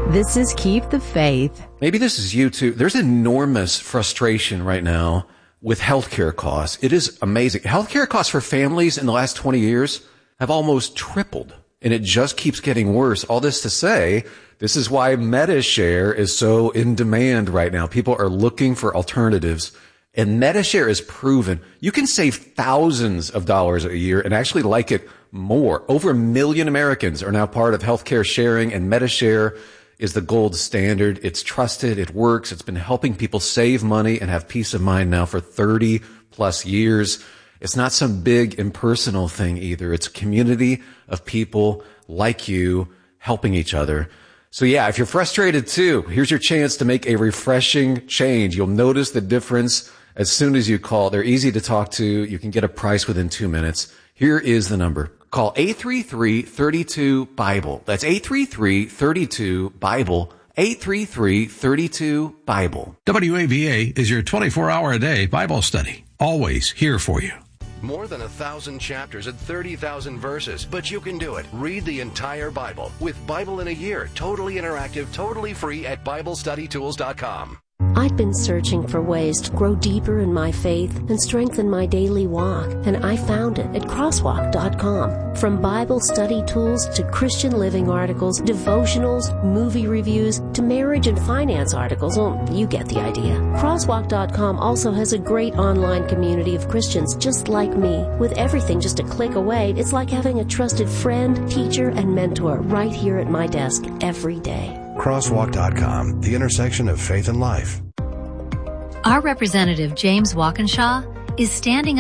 This is Keep the Faith. Maybe this is you too. There's enormous frustration right now with healthcare costs. It is amazing. Healthcare costs for families in the last 20 years have almost tripled, and it just keeps getting worse. All this to say, this is why Medi-Share is so in demand right now. People are looking for alternatives, and Medi-Share is proven. You can save thousands of dollars a year and actually like it more. Over 1 million Americans are now part of healthcare sharing, and Medi-Share is the gold standard. It's trusted. It works. It's been helping people save money and have peace of mind now for 30 plus years. It's not some big impersonal thing either. It's a community of people like you helping each other. So yeah, if you're frustrated too, here's your chance to make a refreshing change. You'll notice the difference as soon as you call. They're easy to talk to. You can get a price within 2 minutes. Here is the number. Call 833-32-BIBLE. That's 833-32-BIBLE. 833-32-BIBLE. WAVA is your 24-hour-a-day Bible study. Always here for you. More than 1,000 chapters and 30,000 verses, but you can do it. Read the entire Bible with Bible in a Year, totally interactive, totally free at BibleStudyTools.com. I'd been searching for ways to grow deeper in my faith and strengthen my daily walk, and I found it at Crosswalk.com. From Bible study tools to Christian living articles, devotionals, movie reviews, to marriage and finance articles, you get the idea. Crosswalk.com also has a great online community of Christians just like me. With everything just a click away, it's like having a trusted friend, teacher, and mentor right here at my desk every day. Crosswalk.com, the intersection of faith and life. Our representative, James Walkinshaw, is standing